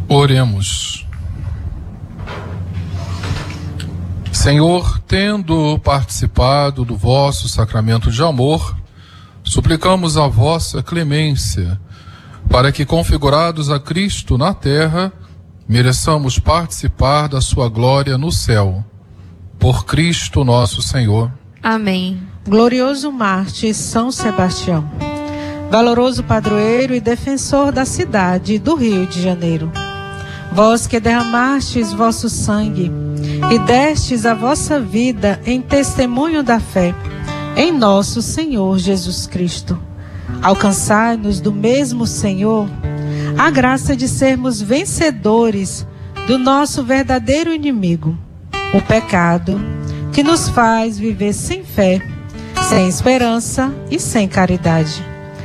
Oremos. Senhor, tendo participado do vosso sacramento de amor, suplicamos a vossa clemência, para que, configurados a Cristo na terra, mereçamos participar da sua glória no céu. Por Cristo nosso Senhor. Amém. Glorioso Mártir São Sebastião, valoroso padroeiro e defensor da cidade do Rio de Janeiro, vós que derramastes vosso sangue e destes a vossa vida em testemunho da fé em nosso Senhor Jesus Cristo, alcançai-nos do mesmo Senhor a graça de sermos vencedores do nosso verdadeiro inimigo, o pecado, que nos faz viver sem fé, sem esperança e sem caridade.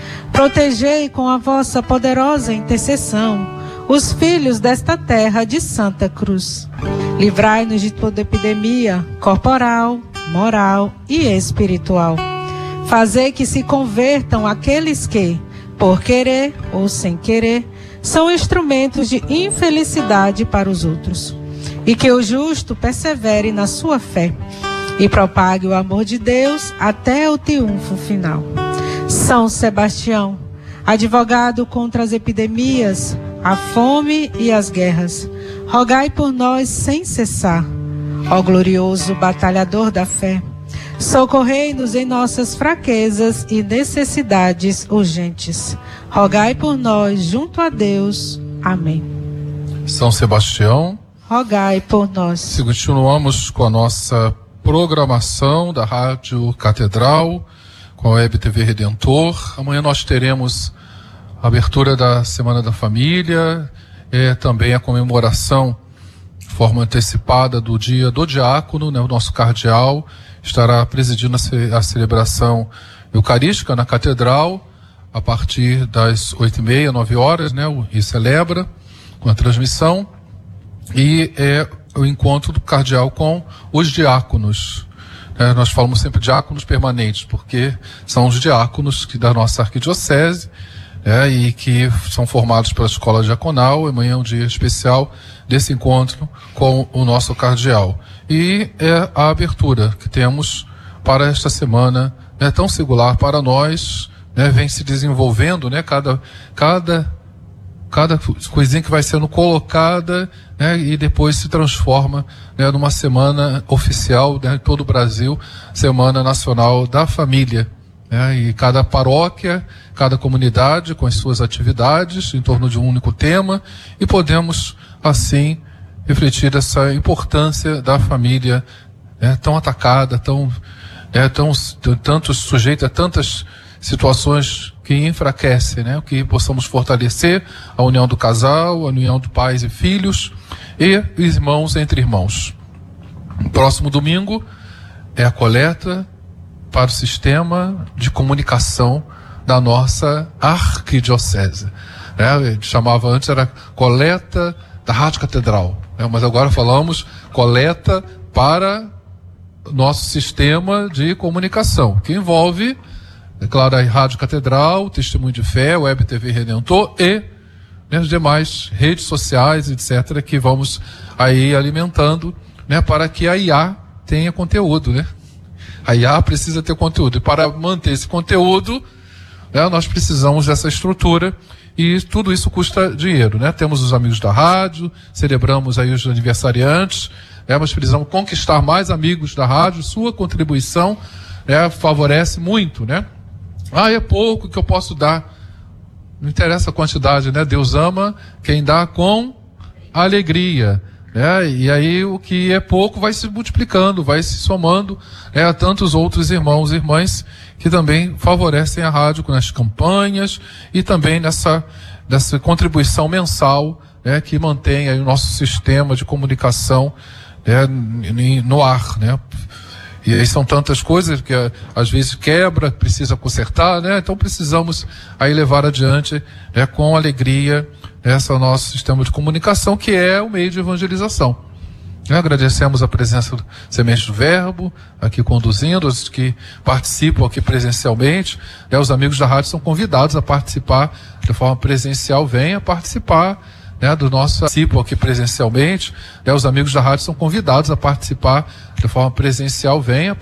Protegei com a vossa poderosa intercessão os filhos desta terra de Santa Cruz. Livrai-nos de toda epidemia corporal, moral e espiritual. Fazei que se convertam aqueles que, por querer ou sem querer, são instrumentos de infelicidade para os outros. E que o justo persevere na sua fé e propague o amor de Deus até o triunfo final. São Sebastião, advogado contra as epidemias, a fome e as guerras, rogai por nós sem cessar. Ó glorioso batalhador da fé, socorrei-nos em nossas fraquezas e necessidades urgentes. Rogai por nós junto a Deus. Amém. São Sebastião, rogai por nós. Continuamos com a nossa programação da Rádio Catedral, com a Web TV Redentor. Amanhã nós teremos a abertura da Semana da Família, também a comemoração, forma antecipada do Dia do Diácono, né? O nosso cardeal estará presidindo a celebração eucarística na Catedral, a partir das 8h30, 9h, né? E celebra com a transmissão, e o encontro do cardeal com os diáconos. Nós falamos sempre diáconos permanentes, porque são os diáconos da nossa arquidiocese, e que são formados pela escola diaconal. Amanhã é um dia especial desse encontro com o nosso cardeal. E é a abertura que temos para esta semana, tão singular para nós, vem se desenvolvendo, cada coisinha que vai sendo colocada, e depois se transforma, numa semana oficial, em todo o Brasil, Semana Nacional da Família. E cada paróquia, cada comunidade com as suas atividades em torno de um único tema, e podemos assim refletir essa importância da família, tão atacada, tanto sujeita a tantas situações que enfraquecem, que possamos fortalecer a união do casal, a união de pais e filhos e irmãos entre irmãos. No próximo domingo é a coleta para o sistema de comunicação da nossa arquidiocese. Chamava antes, era coleta da Rádio Catedral, mas agora falamos coleta para nosso sistema de comunicação, que envolve, é claro, a Rádio Catedral, Testemunho de Fé, Web TV Redentor e as demais redes sociais, etc., que vamos aí alimentando, para que a IA tenha conteúdo, A IA precisa ter conteúdo, e para manter esse conteúdo, nós precisamos dessa estrutura, e tudo isso custa dinheiro, Temos os amigos da rádio, celebramos aí os aniversariantes, mas precisamos conquistar mais amigos da rádio. Sua contribuição favorece muito, é pouco que eu posso dar, não interessa a quantidade, Deus ama quem dá com alegria. E aí o que é pouco vai se multiplicando, vai se somando, a tantos outros irmãos e irmãs que também favorecem a rádio nas campanhas e também nessa contribuição mensal, que mantém aí o nosso sistema de comunicação no ar, E aí são tantas coisas que às vezes quebra, precisa consertar, Então precisamos aí levar adiante, com alegria, esse é o nosso sistema de comunicação, que é o meio de evangelização. Agradecemos a presença do Semente do Verbo, aqui conduzindo, os que participam aqui presencialmente. Os amigos da rádio são convidados a participar de forma presencial, venha participar, né, do nosso participo aqui presencialmente, né, os amigos da rádio são convidados a participar de forma presencial, venha